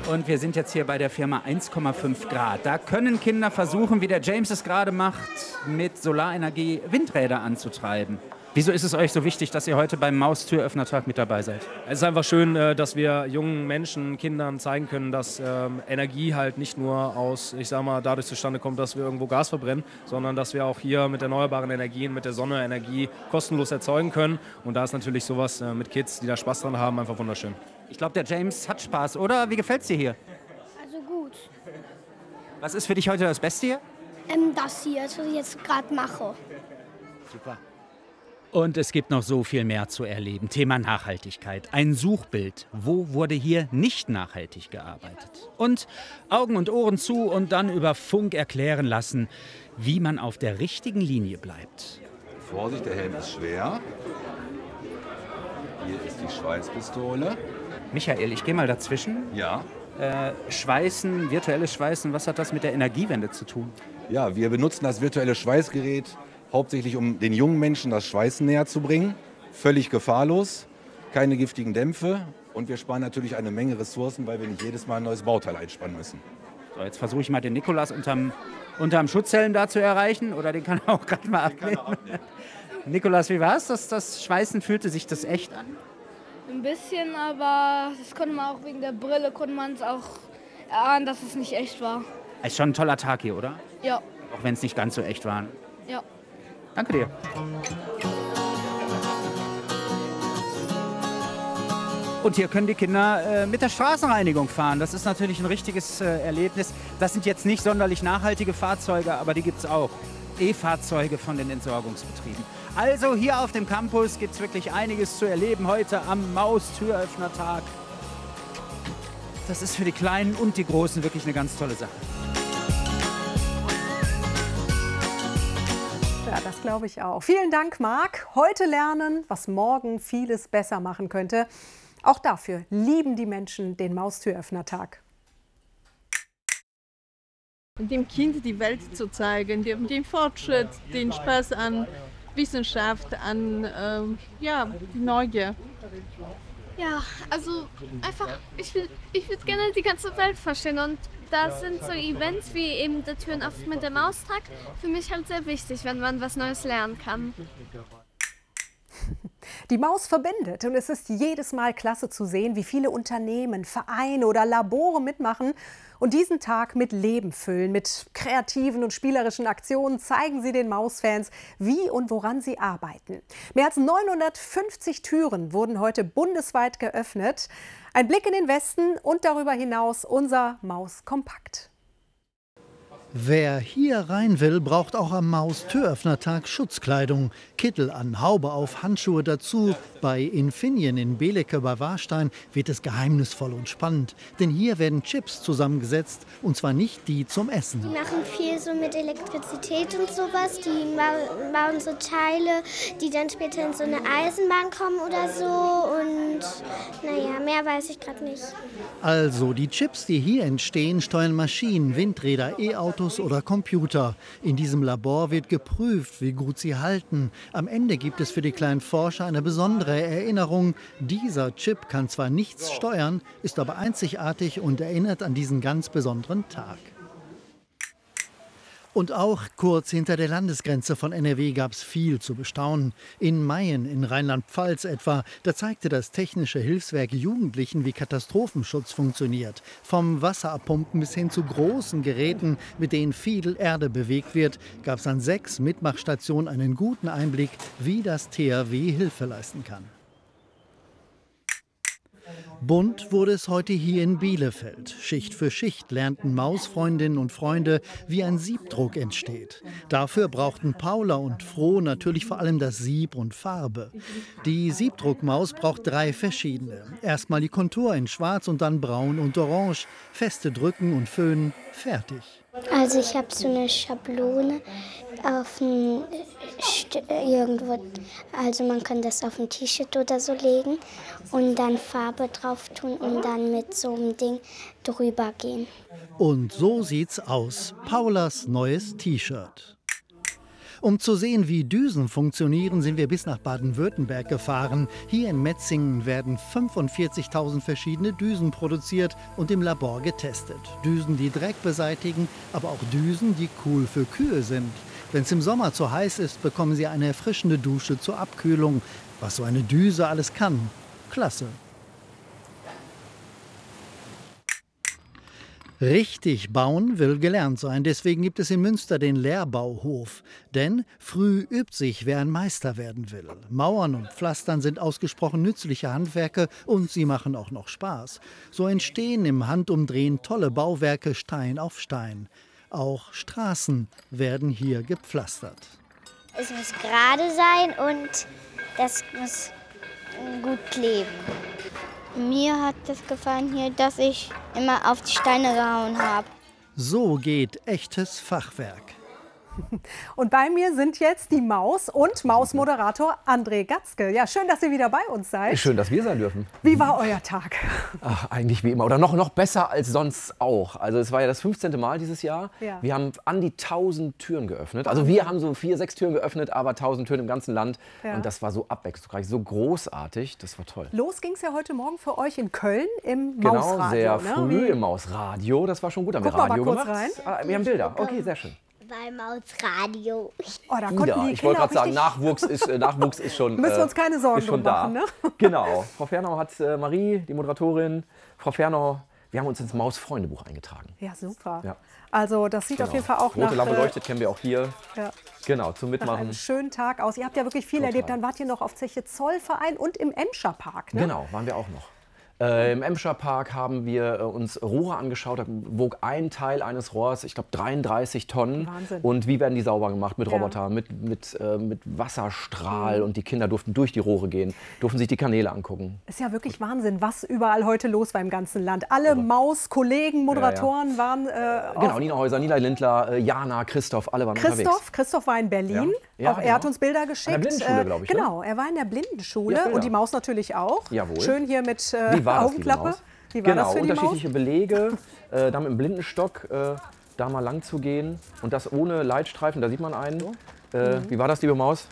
Und wir sind jetzt hier bei der Firma 1,5 Grad. Da können Kinder versuchen, wie der James es gerade macht, mit Solarenergie Windräder anzutreiben. Wieso ist es euch so wichtig, dass ihr heute beim Maustüröffnertag mit dabei seid? Es ist einfach schön, dass wir jungen Menschen, Kindern zeigen können, dass Energie halt nicht nur aus, dadurch zustande kommt, dass wir irgendwo Gas verbrennen, sondern dass wir auch hier mit erneuerbaren Energien, mit der Sonne Energie kostenlos erzeugen können. Und da ist natürlich sowas mit Kids, die da Spaß dran haben, einfach wunderschön. Ich glaube, der James hat Spaß, oder? Wie gefällt's dir hier? Also gut. Was ist für dich heute das Beste hier? Das hier, was ich jetzt gerade mache. Super. Und es gibt noch so viel mehr zu erleben. Thema Nachhaltigkeit. Ein Suchbild. Wo wurde hier nicht nachhaltig gearbeitet? Und Augen und Ohren zu und dann über Funk erklären lassen, wie man auf der richtigen Linie bleibt. Vorsicht, der Helm ist schwer. Hier ist die Schweißpistole. Michael, ich gehe mal dazwischen. Ja. Schweißen, virtuelles Schweißen, was hat das mit der Energiewende zu tun? Ja, wir benutzen das virtuelle Schweißgerät hauptsächlich, um den jungen Menschen das Schweißen näher zu bringen. Völlig gefahrlos, keine giftigen Dämpfe und wir sparen natürlich eine Menge Ressourcen, weil wir nicht jedes Mal ein neues Bauteil einspannen müssen. So, jetzt versuche ich mal den Nikolas unterm Schutzhelm da zu erreichen, oder den kann er auch gerade mal abnehmen. Nikolas, wie war es? Das Schweißen, fühlte sich das echt an? Ein bisschen, aber das konnte man auch wegen der Brille, konnte man es auch erahnen, dass es nicht echt war. Ist schon ein toller Tag hier, oder? Ja. Auch wenn es nicht ganz so echt war. Ja. Danke dir. Und hier können die Kinder mit der Straßenreinigung fahren. Das ist natürlich ein richtiges Erlebnis. Das sind jetzt nicht sonderlich nachhaltige Fahrzeuge, aber die gibt es auch. E-Fahrzeuge von den Entsorgungsbetrieben. Also hier auf dem Campus gibt es wirklich einiges zu erleben heute am Maustüröffnertag. Das ist für die Kleinen und die Großen wirklich eine ganz tolle Sache. Ja, das glaube ich auch. Vielen Dank, Marc. Heute lernen, was morgen vieles besser machen könnte. Auch dafür lieben die Menschen den Maustüröffnertag. Dem Kind die Welt zu zeigen, den Fortschritt, den Spaß an Wissenschaft, an die Neugier. Ja, also einfach, ich würde gerne die ganze Welt verstehen und das sind so Events wie eben der Türen offen mit dem Maustag für mich halt sehr wichtig, wenn man was Neues lernen kann. Die Maus verbindet und es ist jedes Mal klasse zu sehen, wie viele Unternehmen, Vereine oder Labore mitmachen und diesen Tag mit Leben füllen. Mit kreativen und spielerischen Aktionen zeigen sie den Mausfans, wie und woran sie arbeiten. Mehr als 950 Türen wurden heute bundesweit geöffnet. Ein Blick in den Westen und darüber hinaus unser Mauskompakt. Wer hier rein will, braucht auch am Maustüröffnertag Schutzkleidung. Kittel an, Haube auf, Handschuhe dazu. Bei Infineon in Belecke bei Warstein wird es geheimnisvoll und spannend. Denn hier werden Chips zusammengesetzt, und zwar nicht die zum Essen. Die machen viel so mit Elektrizität und sowas. Die bauen so Teile, die dann später in so eine Eisenbahn kommen oder so. Und naja, mehr weiß ich gerade nicht. Also, die Chips, die hier entstehen, steuern Maschinen, Windräder, E-Autos oder Computer. In diesem Labor wird geprüft, wie gut sie halten. Am Ende gibt es für die kleinen Forscher eine besondere Erinnerung. Dieser Chip kann zwar nichts steuern, ist aber einzigartig und erinnert an diesen ganz besonderen Tag. Und auch kurz hinter der Landesgrenze von NRW gab es viel zu bestaunen. In Mayen in Rheinland-Pfalz etwa, da zeigte das Technische Hilfswerk Jugendlichen, wie Katastrophenschutz funktioniert. Vom Wasserabpumpen bis hin zu großen Geräten, mit denen viel Erde bewegt wird, gab es an 6 Mitmachstationen einen guten Einblick, wie das THW Hilfe leisten kann. Bunt wurde es heute hier in Bielefeld. Schicht für Schicht lernten Mausfreundinnen und Freunde, wie ein Siebdruck entsteht. Dafür brauchten Paula und Froh natürlich vor allem das Sieb und Farbe. Die Siebdruckmaus braucht 3 verschiedene. Erstmal die Kontur in Schwarz und dann Braun und Orange. Feste drücken und föhnen, fertig. Also ich habe so eine Schablone auf ein irgendwo, also man kann das auf ein T-Shirt oder so legen und dann Farbe drauf tun und dann mit so einem Ding drüber gehen. Und so sieht's aus. Paulas neues T-Shirt. Um zu sehen, wie Düsen funktionieren, sind wir bis nach Baden-Württemberg gefahren. Hier in Metzingen werden 45.000 verschiedene Düsen produziert und im Labor getestet. Düsen, die Dreck beseitigen, aber auch Düsen, die cool für Kühe sind. Wenn es im Sommer zu heiß ist, bekommen Sie eine erfrischende Dusche zur Abkühlung. Was so eine Düse alles kann. Klasse. Richtig bauen will gelernt sein, deswegen gibt es in Münster den Lehrbauhof. Denn früh übt sich, wer ein Meister werden will. Mauern und Pflastern sind ausgesprochen nützliche Handwerke und sie machen auch noch Spaß. So entstehen im Handumdrehen tolle Bauwerke Stein auf Stein. Auch Straßen werden hier gepflastert. Es muss gerade sein und das muss gut kleben. Mir hat es gefallen hier, dass ich immer auf die Steine gehauen habe. So geht echtes Fachwerk. Und bei mir sind jetzt die Maus und Mausmoderator André Gatzke. Ja, schön, dass ihr wieder bei uns seid. Schön, dass wir sein dürfen. Wie war euer Tag? Ach, eigentlich wie immer. Oder noch besser als sonst auch. Also es war ja das 15. Mal dieses Jahr. Ja. Wir haben an die 1000 Türen geöffnet. Also wir haben so 4, 6 Türen geöffnet, aber 1000 Türen im ganzen Land. Ja. Und das war so abwechslungsreich, so großartig. Das war toll. Los ging es ja heute Morgen für euch in Köln im Mausradio. Genau, sehr ne? früh im Mausradio. Das war schon gut. Haben wir Guck mal Radio kurz gemacht. rein. Ah, wir haben Bilder. Okay, sehr schön. Beim Mausradio. Oh, da konnten Ja, die ich wollte Kinder gerade sagen, Nachwuchs ist schon. Müssen wir uns keine Sorgen ist schon drum da. machen, ne? Genau. Frau Fernau hat Marie, die Moderatorin, Frau Fernau, wir haben uns ins Mausfreundebuch eingetragen. Ja, super. Ja. Also das sieht auf jeden Fall auch Rote nach... Lampe leuchtet kennen wir auch hier. Ja. Genau, zum Nach Mitmachen. einem schönen Tag aus. Ihr habt ja wirklich viel Total. erlebt. Dann wart ihr noch auf Zeche Zollverein und im Emscher Park. Ne? Genau, waren wir auch noch. Im Emscher Park haben wir uns Rohre angeschaut. Da wog ein Teil eines Rohrs, ich glaube 33 Tonnen. Wahnsinn. Und wie werden die sauber gemacht mit Ja. Robotern, mit Wasserstrahl. Und die Kinder durften durch die Rohre gehen, durften sich die Kanäle angucken. Ist ja wirklich Wahnsinn, was überall heute los war im ganzen Land. Alle Maus-Kollegen, Moderatoren waren Genau, Nina Häuser, Nina Lindler, Jana, Christoph, alle waren unterwegs. Christoph war in Berlin. Ja, Auch er genau. hat uns Bilder geschickt. An der Blindenschule, glaube ich, ne? Genau, er war in der Blindenschule Ja, und die Maus natürlich auch. Jawohl. Schön hier mit Wie war das, liebe Augenklappe. Maus? Wie war Genau, das für die Maus? unterschiedliche Belege, da mit dem Blindenstock da mal lang zu gehen und das ohne Leitstreifen, da sieht man einen. Wie war das, liebe Maus?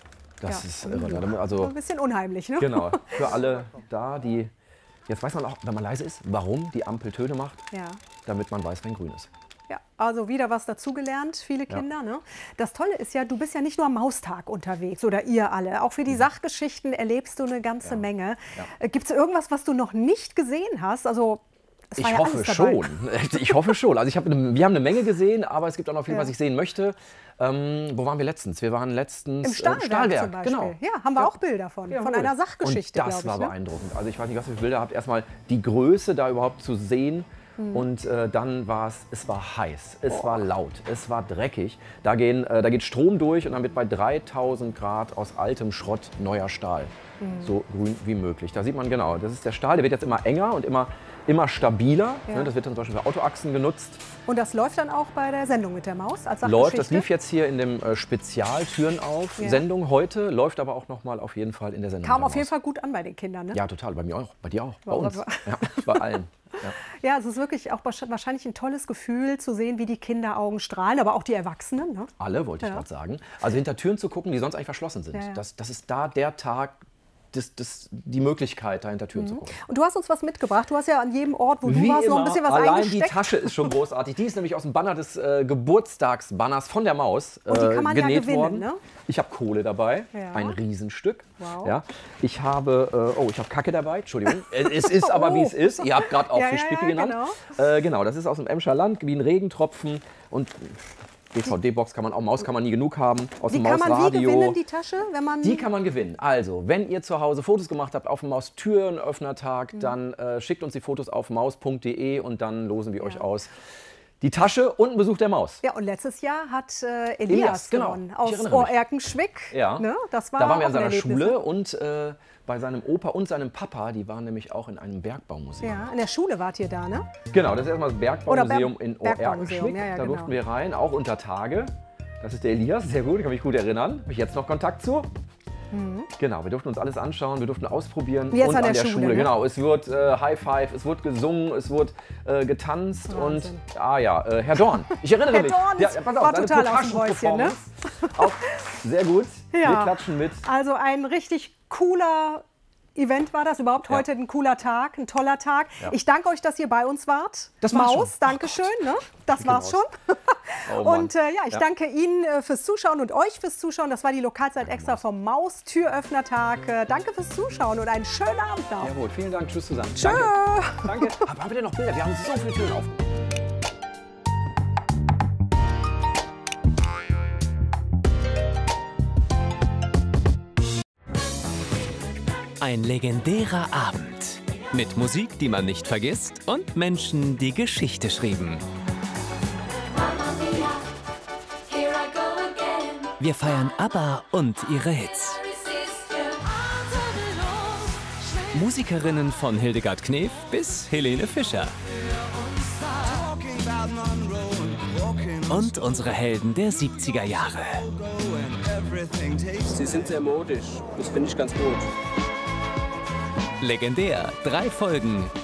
Das Ja. ist irre. Also, Ein bisschen unheimlich, ne? genau, für alle da, die... Jetzt weiß man auch, wenn man leise ist, warum die Ampel Töne macht, Ja. damit man weiß, wenn grün ist. Ja, also wieder was dazugelernt, viele Kinder. Ne? Das Tolle ist ja, du bist ja nicht nur am Maustag unterwegs oder ihr alle. Auch für die Sachgeschichten erlebst du eine ganze Menge. Gibt es irgendwas, was du noch nicht gesehen hast? Also, es war Ich ja hoffe alles dabei. schon. Ich hoffe schon. Also wir haben eine Menge gesehen, aber es gibt auch noch viel, was ich sehen möchte. Wo waren wir letztens? Wir waren letztens Im Stahlwerk zum Beispiel. Genau. Ja, haben wir auch Bilder von Jawohl. einer Sachgeschichte, Und das glaube ich. war Ne? beeindruckend. Also ich weiß nicht, was ihr für Bilder habt. Erstmal die Größe da überhaupt zu sehen. Und dann war es war heiß, es war laut, es war dreckig. Da geht Strom durch und dann wird bei 3000 Grad aus altem Schrott neuer Stahl. So grün wie möglich. Da sieht man genau, das ist der Stahl, der wird jetzt immer enger und immer stabiler. Ja. Ne, das wird dann zum Beispiel für Autoachsen genutzt. Und das läuft dann auch bei der Sendung mit der Maus als Sachgeschichte? Läuft, das lief jetzt hier in dem Spezial-Türen auf Ja. Sendung heute, läuft aber auch noch mal auf jeden Fall in der Sendung. Kam mit auf der jeden Maus. Fall gut an bei den Kindern, ne? Ja, total, bei mir auch, bei dir auch, bei War- uns, war- ja, bei allen. Ja. Ja, es ist wirklich auch wahrscheinlich ein tolles Gefühl zu sehen, wie die Kinderaugen strahlen, aber auch die Erwachsenen. Ne? Alle, wollte ich Ja. gerade sagen. Also hinter Türen zu gucken, die sonst eigentlich verschlossen sind. Ja, ja. Das ist da der Tag, die Möglichkeit, da hinter Türen zu gucken. Und du hast uns was mitgebracht. Du hast ja an jedem Ort, wo du Wie warst, noch immer, ein bisschen was allein eingesteckt. die Tasche ist schon großartig. Die ist nämlich aus dem Banner des Geburtstagsbanners von der Maus Und die kann man ja genäht gewinnen, worden. ne? Ich habe Kohle dabei, Ja. ein Riesenstück. Wow. Ja. Ich habe Kacke dabei, Entschuldigung. Es ist aber, wie es ist. Ihr habt gerade auch Ja, Fischpipi ja, genannt. Genau, das ist aus dem Emscher Land, wie ein Regentropfen. Und DVD-Box kann man auch, Maus kann man nie genug haben. Aus Die dem kann man wie Mausradio. gewinnen, die Tasche? Wenn man Die kann man gewinnen. Also, wenn ihr zu Hause Fotos gemacht habt auf dem Maustürenöffnertag, dann schickt uns die Fotos auf maus.de und dann losen wir euch aus die Tasche und einen Besuch der Maus. Ja, und letztes Jahr hat Elias Elias, genau. gewonnen Ich aus erinnere mich. Oerkenschwick. Ja, Ne? Das war da waren wir auch an seiner ein Erlebnis, Schule ne? und bei seinem Opa und seinem Papa, die waren nämlich auch in einem Bergbaumuseum. Ja, in der Schule wart ihr da, ne? Genau, das ist erstmal das Bergbaumuseum in Bergbaumuseum, Oerkenschwick. ja, ja, Da genau. durften wir rein, auch unter Tage. Das ist der Elias, sehr gut, ich kann mich gut erinnern. Habe ich jetzt noch Kontakt zu. Genau, wir durften uns alles anschauen, wir durften ausprobieren. Wie jetzt und an der Schule, ne? Genau, es wird High Five, es wird gesungen, es wird getanzt. Wahnsinn. Und Herr Dorn, ich erinnere mich. Dorn war total aus dem Häuschen, ne? Auch sehr gut, Ja. wir klatschen mit. Also ein richtig cooler Event war das, überhaupt heute ein cooler Tag, ein toller Tag. Ja. Ich danke euch, dass ihr bei uns wart. Das war's Maus, schon. danke schön, ne? Das war's schon. Oh Mann. Und ich danke Ihnen fürs Zuschauen und euch fürs Zuschauen. Das war die Lokalzeit extra vom Maus Türöffnertag. Danke fürs Zuschauen und einen schönen Abend noch. Jawohl, vielen Dank, tschüss zusammen. Tschö. Danke. Haben wir denn noch Bilder? Wir haben so viele Türen auf. Ein legendärer Abend. Mit Musik, die man nicht vergisst und Menschen, die Geschichte schrieben. Wir feiern ABBA und ihre Hits. Musikerinnen von Hildegard Knef bis Helene Fischer. Und unsere Helden der 70er Jahre. Sie sind sehr modisch. Das finde ich ganz gut. Legendär. 3 Folgen.